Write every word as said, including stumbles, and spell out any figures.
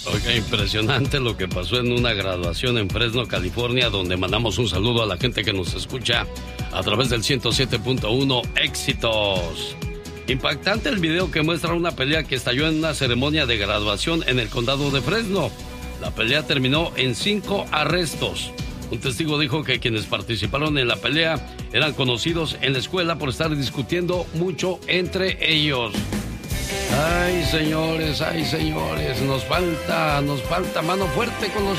Oiga, impresionante lo que pasó en una graduación en Fresno, California, donde mandamos un saludo a la gente que nos escucha a través del ciento siete punto uno Éxitos. Impactante el video que muestra una pelea que estalló en una ceremonia de graduación en el condado de Fresno. La pelea terminó en cinco arrestos. Un testigo dijo que quienes participaron en la pelea eran conocidos en la escuela por estar discutiendo mucho entre ellos. Ay, señores, ay, señores, nos falta, nos falta mano fuerte con los